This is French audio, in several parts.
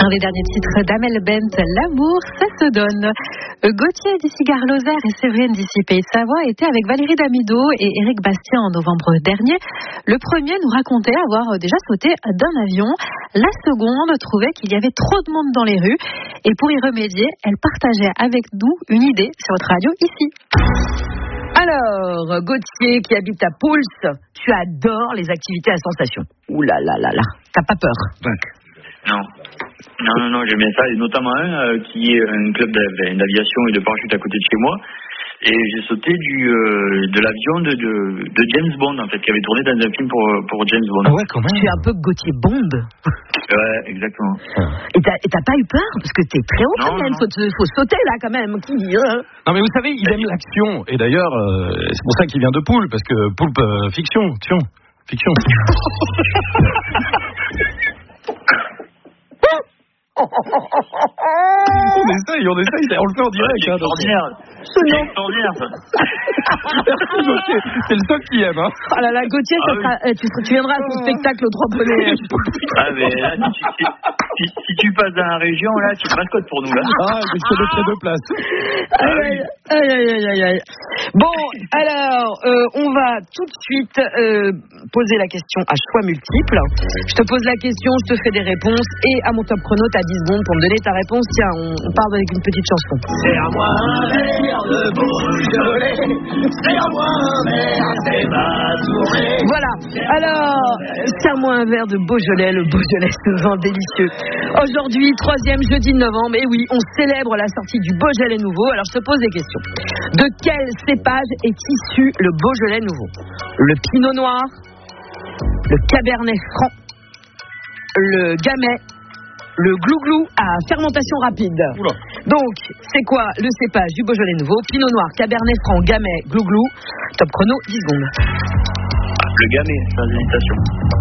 Un des derniers titres d'Amel Bent, L'amour, ça se donne. Gauthier d'ici Gare-Lozère et Séverine d'ici Pays de Savoie étaient avec Valérie Damido et Éric Bastien en novembre dernier. Le premier nous racontait avoir déjà sauté d'un avion. La seconde trouvait qu'il y avait trop de monde dans les rues. Et pour y remédier, elle partageait avec nous une idée sur votre radio ici. Alors, Gauthier qui habite à Pouls, tu adores les activités à sensation. Ouh là là là là, t'as pas peur? Non, j'aime bien ça, et notamment un qui est un club d'aviation et de parachute à côté de chez moi. Et j'ai sauté de l'avion de James Bond, en fait, qui avait tourné dans un film pour James Bond. Ah ouais, quand même. Tu es un peu Gauthier Bond. Ouais, exactement. Et t'as pas eu peur? Parce que t'es très haut quand même, faut sauter là quand même. Non mais vous savez, il aime l'action. Et d'ailleurs, c'est pour ça qu'il vient de Poulpe, parce que Poulpe, fiction. On essaye, on le fait en direct. C'est extraordinaire. C'est extraordinaire, ça. Merci, Gauthier. C'est le seul qui aime, hein. Oh là là, Gauthier, tu viendras à son spectacle aux 3 poneys. Ah, mais là, si tu passes dans la région, là, tu te mascottes pour nous, là. Ah, je te mettrai 2 places. Aïe. Bon, alors, on va tout de suite poser la question à choix multiples. Je te pose la question, je te fais des réponses, et à mon top chrono, t'as 10 secondes pour me donner ta réponse. Tiens, on part avec une petite chanson. C'est à moi un verre de Beaujolais, c'est à moi un verre, c'est ma tournée. Voilà, alors, serre-moi un verre de Beaujolais, le Beaujolais se vend délicieux. Aujourd'hui, 3e jeudi de novembre, et oui, on célèbre la sortie du Beaujolais nouveau. Alors, je te pose des questions. De quel cépage est issu le Beaujolais nouveau? Le Pinot Noir, le Cabernet Franc, le Gamay, le Glouglou à fermentation rapide. Oula. Donc, c'est quoi le cépage du Beaujolais nouveau? Pinot Noir, Cabernet Franc, Gamay, Glouglou. Top chrono, 10 secondes. Le Gamay, sans hésitation.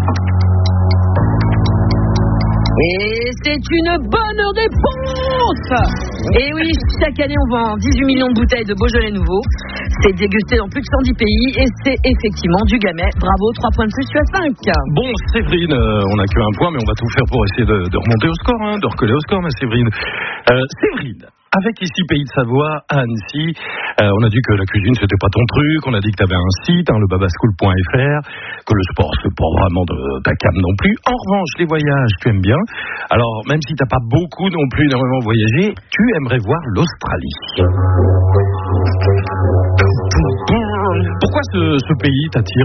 Et c'est une bonne réponse! Et oui, chaque année on vend 18 millions de bouteilles de Beaujolais nouveau. C'est dégusté dans plus de 110 pays et c'est effectivement du Gamay. Bravo, 3 points de plus, tu as 5. Bon, Séverine, on n'a qu'un point, mais on va tout faire pour essayer de remonter au score, de recoller au score, ma Séverine. Séverine, avec ici Pays de Savoie, à Annecy, on a dit que la cuisine c'était pas ton truc, on a dit que t'avais un site, le babaschool.fr, que le sport c'est pas vraiment de ta cam non plus. En revanche, les voyages, tu aimes bien. Alors, même si t'as pas beaucoup non plus énormément voyagé, tu aimerais voir l'Australie. Pourquoi ce pays t'attire?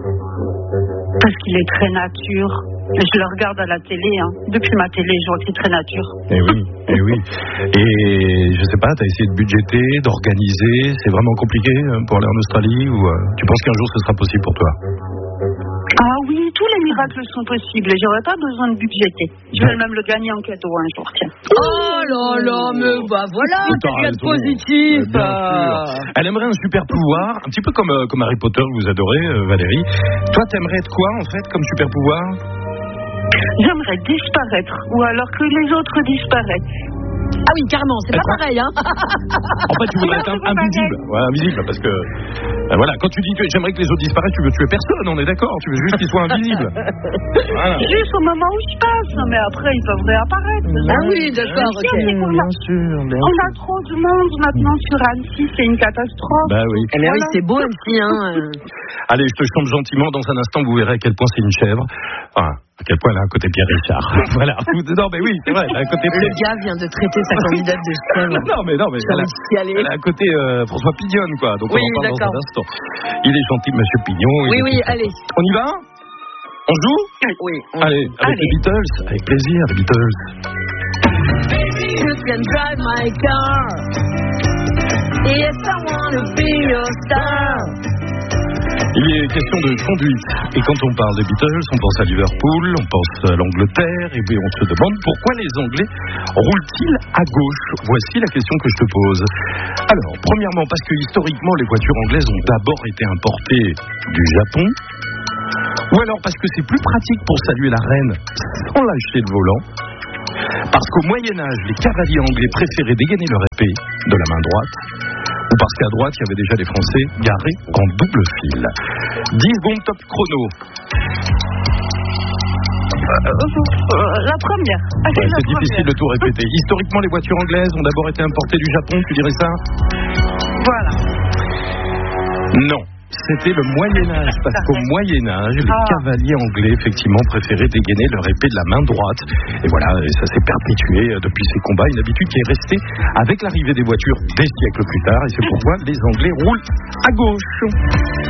Parce qu'il est très nature. Je le regarde à la télé, Depuis ma télé, je vois que c'est très nature. Eh oui. Et je sais pas, t'as essayé de budgéter, d'organiser. C'est vraiment compliqué pour aller en Australie ou tu penses qu'un jour ce sera possible pour toi? Ah oui, tous les miracles sont possibles. J'aurais pas besoin de budgéter. Je vais même le gagner en cadeau un jour, tiens. Oh là là, mais voilà, c'est de positif. Elle aimerait un super pouvoir, un petit peu comme Harry Potter que vous adorez, Valérie. Toi, t'aimerais être quoi en fait comme super pouvoir? J'aimerais disparaître, ou alors que les autres disparaissent. Ah oui, carrément, c'est pas pareil, En fait, tu voudrais être invisible. Ouais, invisible, parce que... voilà, quand tu dis que j'aimerais que les autres disparaissent, tu veux tuer personne, on est d'accord. Tu veux juste qu'ils soient invisibles. Voilà. Juste au moment où je passe, mais après, ils peuvent réapparaître. Ah oui, d'accord, ok. Bien sûr. On a trop de monde maintenant sur Annecy, c'est une catastrophe. Bah oui. Mais oui, c'est beau Annecy, Allez, je te chante gentiment. Dans un instant, vous verrez à quel point c'est une chèvre. Enfin, à quel point elle a un côté Pierre Richard. Voilà. Non, mais oui, c'est vrai. Elle a un côté... Le gars vient de traiter sa candidate de chèvre. Non, mais elle a un côté François Pignonne, quoi. Donc oui, on en parle d'accord. dans un instant. Il est gentil, Monsieur Pignon. Oui, allez. On y va? On joue? Oui. Allez, avec les Beatles. Avec plaisir, les Beatles. Baby, you can drive my car. Yes, I wanna be your star. Il est question de conduite. Et quand on parle des Beatles, on pense à Liverpool, on pense à l'Angleterre, et puis on se demande pourquoi les Anglais roulent-ils à gauche? Voici la question que je te pose. Alors, premièrement, parce que historiquement, les voitures anglaises ont d'abord été importées du Japon, ou alors parce que c'est plus pratique pour saluer la reine sans lâcher le volant, parce qu'au Moyen-Âge, les cavaliers anglais préféraient dégainer leur épée de la main droite, ou parce qu'à droite, il y avait déjà des Français garés en double fil. 10 secondes top chrono. La première. Ouais, c'est difficile de tout répéter. Historiquement, les voitures anglaises ont d'abord été importées du Japon, tu dirais ça? Voilà. Non. C'était le Moyen-Âge, parce qu'au Moyen-Âge, les cavaliers anglais, effectivement, préféraient dégainer leur épée de la main droite. Et voilà, ça s'est perpétué depuis ces combats, une habitude qui est restée avec l'arrivée des voitures des siècles plus tard, et c'est pourquoi les Anglais roulent à gauche.